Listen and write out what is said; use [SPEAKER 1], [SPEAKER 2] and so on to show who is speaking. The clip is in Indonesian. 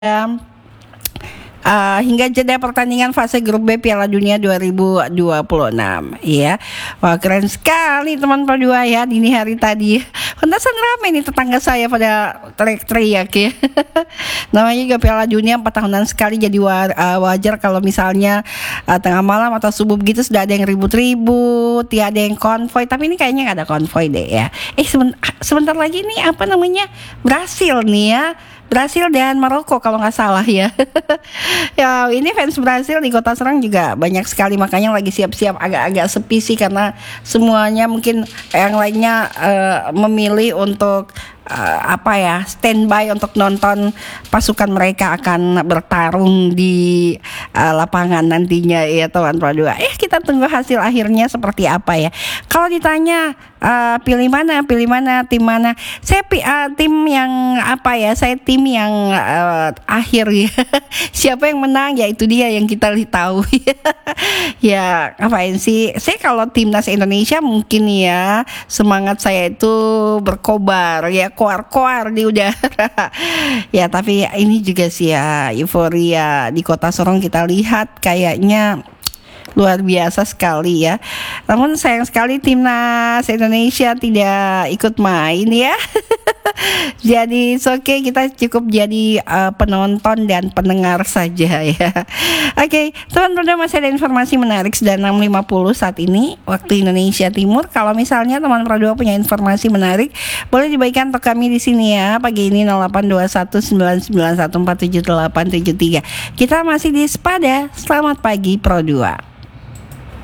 [SPEAKER 1] Hingga jeda pertandingan fase grup B Piala Dunia 2026 ya. Wah, keren sekali teman Perdua ya dini hari tadi. Pantasan ramai nih tetangga saya pada teriak-teriak ya. Namanya juga Piala Dunia 4 tahunan sekali, jadi wajar kalau misalnya tengah malam atau subuh begitu sudah ada yang ribut-ribut, ya ada yang konvoy, tapi ini kayaknya nggak ada konvoy deh ya. Sebentar lagi nih Brasil nih ya. Brasil dan Maroko kalau nggak salah ya. Ya ini fans Brasil di Kota Serang juga banyak sekali, makanya lagi siap-siap agak-agak sepi sih karena semuanya mungkin yang lainnya memilih untuk standby untuk nonton pasukan mereka akan bertarung di lapangan nantinya ya teman Perdua. Kita tunggu hasil akhirnya seperti apa ya. Kalau ditanya pilih mana tim mana, saya tim yang saya tim yang akhir ya. Siapa yang menang ya itu dia yang kita tahu. Ya ngapain sih, saya kalau timnas Indonesia mungkin ya semangat saya itu berkobar ya, koar-koar di udara. Ya tapi ini juga sih ya, euforia di Kota Sorong kita lihat kayaknya luar biasa sekali ya. Namun sayang sekali timnas Indonesia tidak ikut main ya. Jadi oke, kita cukup jadi penonton dan pendengar saja ya. Oke, teman-teman, masih ada informasi menarik sudah 6.50 saat ini waktu Indonesia Timur. Kalau misalnya teman Perdua punya informasi menarik, boleh dibagikan untuk kami di sini ya. Pagi ini 082199147873. Kita masih di Sepada. Selamat pagi Perdua.